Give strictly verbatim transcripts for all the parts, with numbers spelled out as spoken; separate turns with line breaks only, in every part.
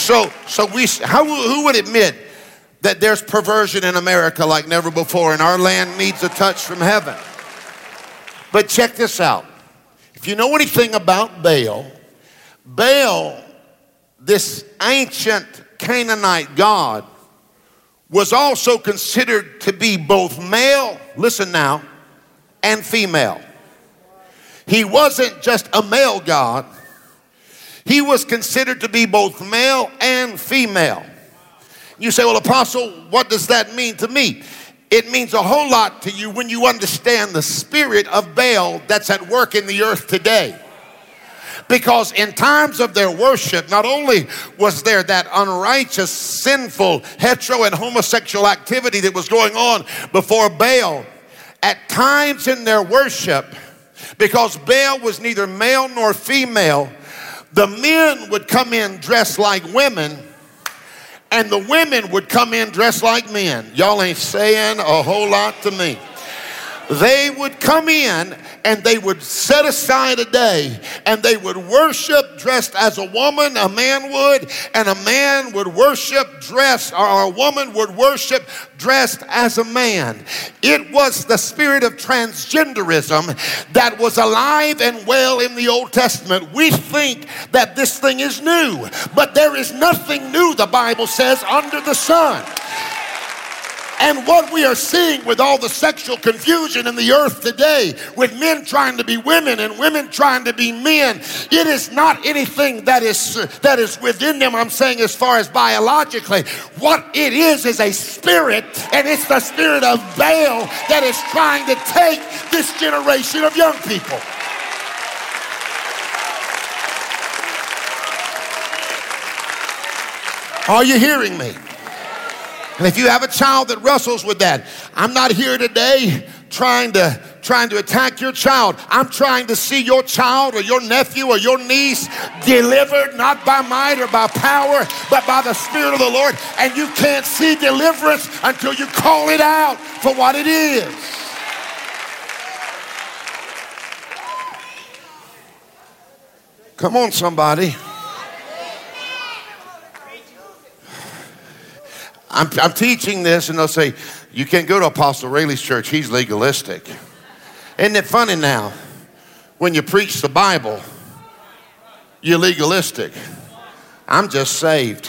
So, so we, how, who would admit that there's perversion in America like never before, and our land needs a touch from heaven? But check this out. If you know anything about Baal, Baal, this ancient Canaanite god, was also considered to be both male, listen now, and female. He wasn't just a male god. He was considered to be both male and female. You say, well, Apostle, what does that mean to me? It means a whole lot to you when you understand the spirit of Baal that's at work in the earth today. Because in times of their worship, not only was there that unrighteous, sinful, hetero and homosexual activity that was going on before Baal, at times in their worship, because Baal was neither male nor female, the men would come in dressed like women, and the women would come in dressed like men. Y'all ain't saying a whole lot to me. They would come in and they would set aside a day and they would worship dressed as a woman, a man would, and a man would worship dressed, or a woman would worship dressed as a man. It was the spirit of transgenderism that was alive and well in the Old Testament. We think that this thing is new, but there is nothing new, the Bible says, under the sun. And what we are seeing with all the sexual confusion in the earth today, with men trying to be women and women trying to be men, it is not anything that is that is within them, I'm saying, as far as biologically. What it is is a spirit, and it's the spirit of Baal that is trying to take this generation of young people. Are you hearing me? And if you have a child that wrestles with that, I'm not here today trying to trying to attack your child. I'm trying to see your child or your nephew or your niece delivered, not by might or by power, but by the Spirit of the Lord. And you can't see deliverance until you call it out for what it is. Come on, somebody. I'm, I'm teaching this, and they'll say, you can't go to Apostle Rayleigh's church. He's legalistic. Isn't it funny now? When you preach the Bible, you're legalistic. I'm just saved.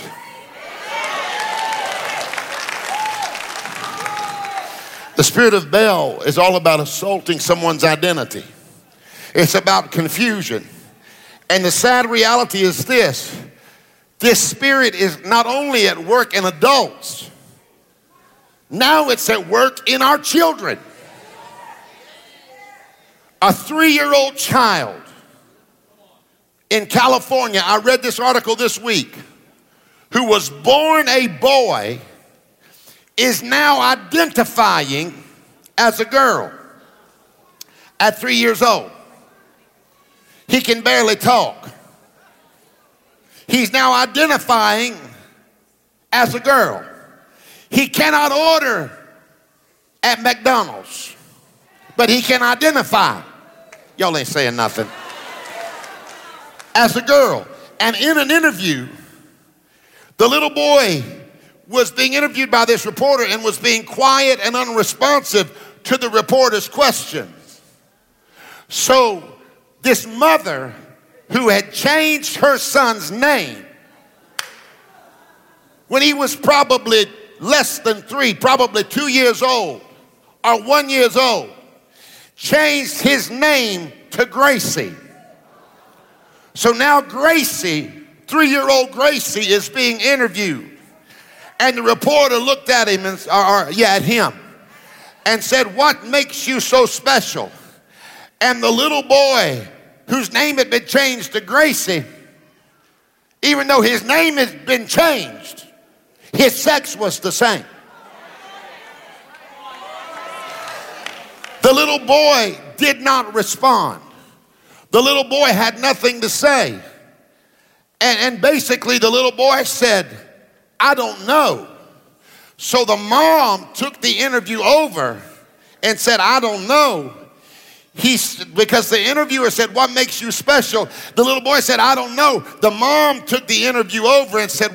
The spirit of Baal is all about assaulting someone's identity. It's about confusion. And the sad reality is this. This spirit is not only at work in adults, now it's at work in our children. A three-year-old child in California, I read this article this week, who was born a boy, is now identifying as a girl at three years old. He can barely talk. He's now identifying as a girl. He cannot order at McDonald's, but he can identify. Y'all ain't saying nothing. As a girl. And in an interview, the little boy was being interviewed by this reporter and was being quiet and unresponsive to the reporter's questions. So this mother, who had changed her son's name when he was probably less than three, probably two years old or one years old, changed his name to Gracie. So now Gracie, three-year-old Gracie, is being interviewed. And the reporter looked at him, and, or, or yeah, at him, and said, "What makes you so special?" And the little boy, whose name had been changed to Gracie, even though his name had been changed, his sex was the same. The little boy did not respond. The little boy had nothing to say. And, and basically the little boy said, "I don't know." So the mom took the interview over and said, "I don't know." He, because the interviewer said, "What makes you special?" The little boy said, "I don't know." The mom took the interview over and said,